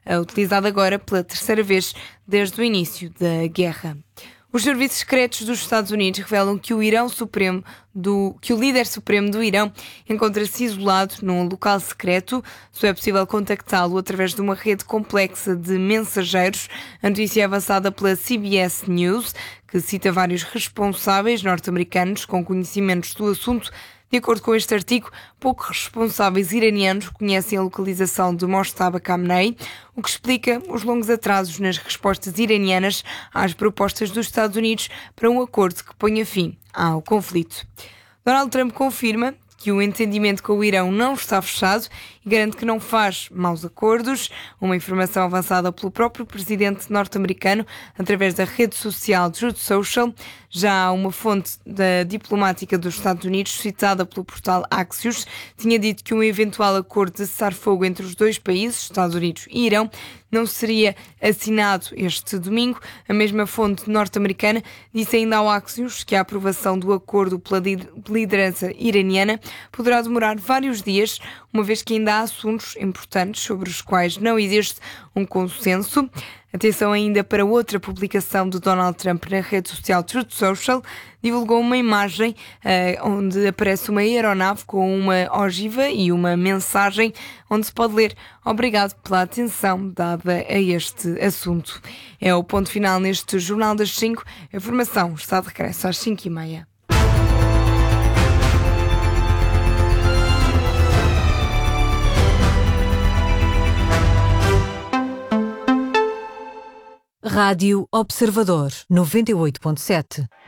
utilizado agora pela terceira vez desde o início da guerra. Os serviços secretos dos Estados Unidos revelam que o líder supremo do Irão encontra-se isolado num local secreto. Só é possível contactá-lo através de uma rede complexa de mensageiros. A notícia é avançada pela CBS News, que cita vários responsáveis norte-americanos com conhecimentos do assunto. De acordo com este artigo, poucos responsáveis iranianos conhecem a localização de Mojtaba Khamenei, o que explica os longos atrasos nas respostas iranianas às propostas dos Estados Unidos para um acordo que ponha fim ao conflito. Donald Trump confirma que o entendimento com o Irão não está fechado e garante que não faz maus acordos. Uma informação avançada pelo próprio presidente norte-americano através da rede social Truth Social. Já há uma fonte da diplomática dos Estados Unidos, citada pelo portal Axios, tinha dito que um eventual acordo de cessar-fogo entre os dois países, Estados Unidos e Irão, não seria assinado este domingo. A mesma fonte norte-americana disse ainda ao Axios que a aprovação do acordo pela liderança iraniana poderá demorar vários dias, uma vez que ainda há assuntos importantes sobre os quais não existe um consenso. Atenção ainda para outra publicação de Donald Trump na rede social Truth Social. Divulgou uma imagem onde aparece uma aeronave com uma ogiva e uma mensagem onde se pode ler: "Obrigado pela atenção dada a este assunto". É o ponto final neste Jornal das 5. A informação está de regresso às 5h30. Rádio Observador 98.7.